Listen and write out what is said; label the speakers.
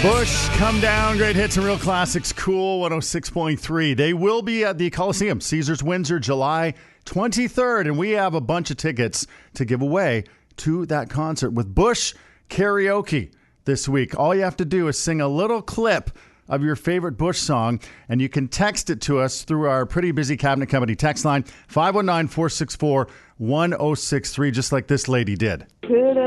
Speaker 1: Bush, Come Down, great hits and real classics, Cool 106.3. They will be at the Coliseum, Caesars Windsor, July 23rd, and we have a bunch of tickets to give away to that concert with Bush Karaoke this week. All you have to do is sing a little clip of your favorite Bush song, and you can text it to us through our Pretty Busy Cabinet Company text line, 519-464-1063, just like this lady did.